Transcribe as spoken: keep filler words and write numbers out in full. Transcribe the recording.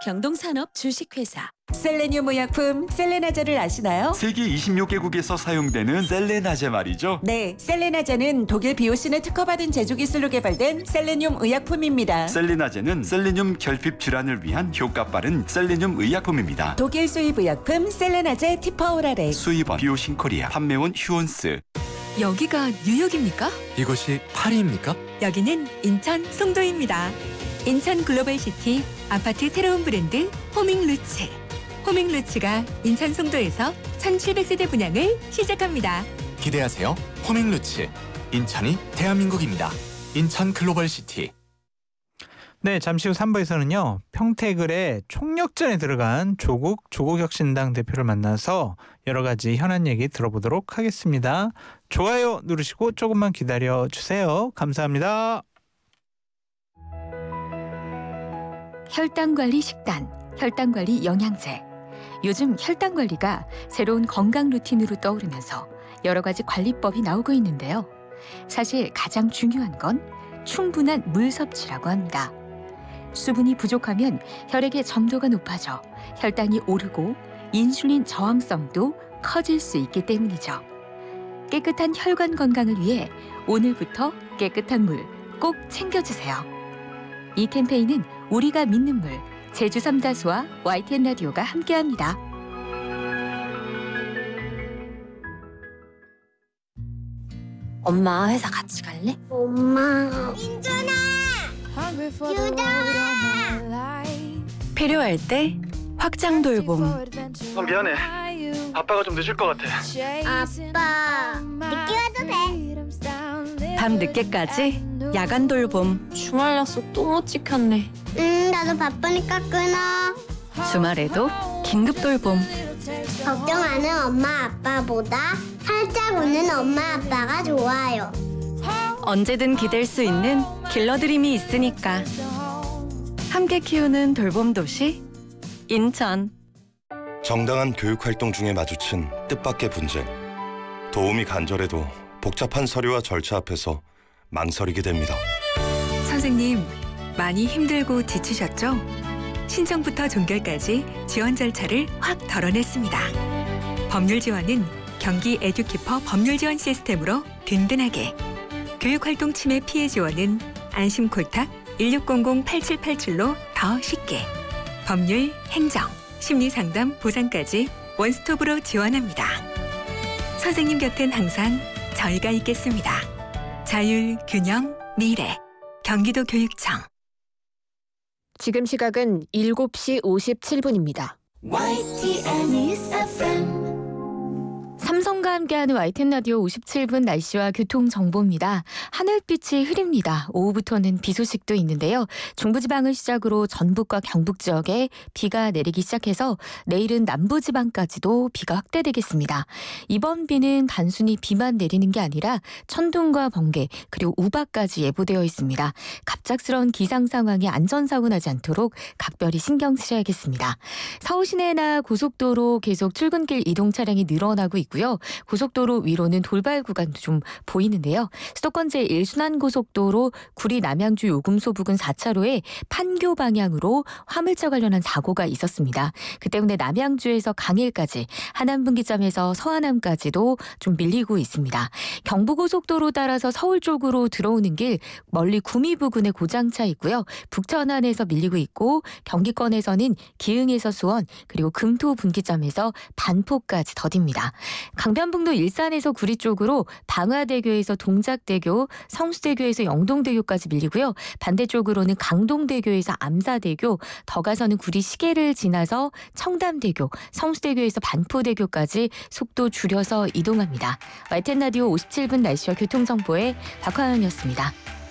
경동산업 주식회사. 셀레늄 의약품 셀레나제를 아시나요? 세계 이십육 개국에서 사용되는 셀레나제 말이죠. 네, 셀레나제는 독일 비오신을 특허받은 제조 기술로 개발된 셀레늄 의약품입니다. 셀레나제는 셀레늄 결핍 질환을 위한 효과 빠른 셀레늄 의약품입니다. 독일 수입 의약품 셀레나제 티퍼오라렉. 수입원 비오신 코리아, 판매원 휴온스. 여기가 뉴욕입니까? 이곳이 파리입니까? 여기는 인천 송도입니다. 인천 글로벌시티 아파트 새로운 브랜드 호밍루츠. 호밍루츠가 인천 송도에서 천칠백 세대 분양을 시작합니다. 기대하세요. 호밍루츠. 인천이 대한민국입니다. 인천 글로벌시티. 네, 잠시 후 삼 부에서는요. 평택을의 총력전에 들어간 조국 조국혁신당 대표를 만나서 여러 가지 현안 얘기 들어보도록 하겠습니다. 좋아요 누르시고 조금만 기다려주세요. 감사합니다. 혈당관리 식단, 혈당관리 영양제. 요즘 혈당관리가 새로운 건강 루틴으로 떠오르면서 여러 가지 관리법이 나오고 있는데요. 사실 가장 중요한 건 충분한 물 섭취라고 합니다. 수분이 부족하면 혈액의 점도가 높아져 혈당이 오르고 인슐린 저항성도 커질 수 있기 때문이죠. 깨끗한 혈관 건강을 위해 오늘부터 깨끗한 물 꼭 챙겨주세요. 이 캠페인은 우리가 믿는 물, 제주 삼다수와 와이티엔 라디오가 함께합니다. 엄마 회사 같이 갈래? 엄마. 민준아. 유정아. 필요할 때 확장 돌봄. 어, 미안해. 아빠가 좀 늦을 것 같아. 아빠. 늦게 와도 돼. 밤 늦게까지 야간 돌봄. 주말 약속 또 못 지켰네. 응, 나도 바쁘니까 끊어. 주말에도 긴급 돌봄. 걱정하는 엄마 아빠보다 살짝 웃는 엄마 아빠가 좋아요. 언제든 기댈 수 있는 길러드림이 있으니까. 함께 키우는 돌봄 도시 인천. 정당한 교육활동 중에 마주친 뜻밖의 분쟁. 도움이 간절해도 복잡한 서류와 절차 앞에서 망설이게 됩니다. 선생님, 많이 힘들고 지치셨죠? 신청부터 종결까지 지원 절차를 확 덜어냈습니다. 법률 지원은 경기 에듀키퍼 법률 지원 시스템으로 든든하게. 교육활동 침해 피해 지원은 안심콜탁 일육공공 팔칠팔칠로 더 쉽게. 법률, 행정, 심리상담, 보상까지 원스톱으로 지원합니다. 선생님 곁엔 항상 저희가 있겠습니다. 자율, 균형, 미래. 경기도 교육청. 지금 시각은 일곱 시 오십칠 분입니다. 삼성과 함께하는 와이티엔 라디오 오십칠 분 날씨와 교통정보입니다. 하늘빛이 흐립니다. 오후부터는 비 소식도 있는데요. 중부지방을 시작으로 전북과 경북 지역에 비가 내리기 시작해서 내일은 남부지방까지도 비가 확대되겠습니다. 이번 비는 단순히 비만 내리는 게 아니라 천둥과 번개 그리고 우박까지 예보되어 있습니다. 갑작스러운 기상 상황에 안전사고 나지 않도록 각별히 신경 쓰셔야겠습니다. 서울 시내나 고속도로 계속 출근길 이동 차량이 늘어나고 있고요. 고속도로 위로는 돌발 구간도 좀 보이는데요. 수도권 제일 순환고속도로 구리 남양주 요금소 부근 사 차로에 판교 방향으로 화물차 관련한 사고가 있었습니다. 그 때문에 남양주에서 강일까지, 하남분기점에서 서하남까지도 좀 밀리고 있습니다. 경부고속도로 따라서 서울 쪽으로 들어오는 길 멀리 구미 부근에 고장차 있고요. 북천안에서 밀리고 있고 경기권에서는 기흥에서 수원 그리고 금토 분기점에서 반포까지 더딥니다. 강변북로 일산에서 구리 쪽으로 방화대교에서 동작대교, 성수대교에서 영동대교까지 밀리고요. 반대쪽으로는 강동대교에서 암사대교, 더 가서는 구리 시계를 지나서 청담대교, 성수대교에서 반포대교까지 속도 줄여서 이동합니다. 와이티엔 라디오 오십칠 분 날씨와 교통정보의 박화영이었습니다.